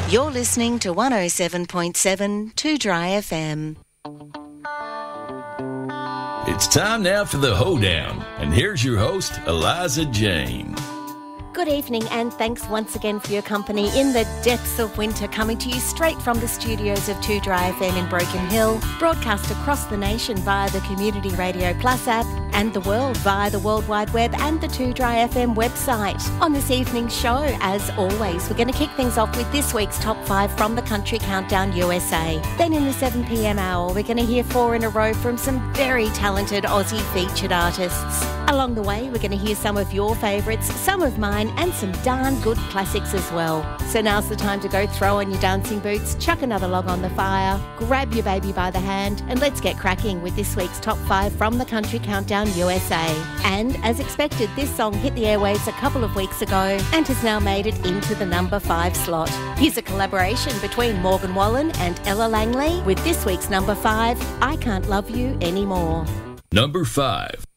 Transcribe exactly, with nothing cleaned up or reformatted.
You're listening to one oh seven point seven two Dry F M. It's time now for the Hoedown, and here's your host, Eliza Jane. Good evening, and thanks once again for your company in the depths of winter, coming to you straight from the studios of two Dry F M in Broken Hill, broadcast across the nation via the Community Radio Plus app and the world via the World Wide Web and the two Dry F M website. On this evening's show, as always, we're going to kick things off with this week's top five from the Country Countdown U S A. Then in the seven p m hour, we're going to hear four in a row from some very talented Aussie featured artists. Along the way, we're going to hear some of your favourites, some of mine, and some darn good classics as well. So now's the time to go throw on your dancing boots, chuck another log on the fire, grab your baby by the hand, and let's get cracking with this week's top five from the Country Countdown U S A. And as expected, this song hit the airwaves a couple of weeks ago and has now made it into the number five slot. Here's a collaboration between Morgan Wallen and Ella Langley with this week's number five, I Can't Love You Anymore. Number five.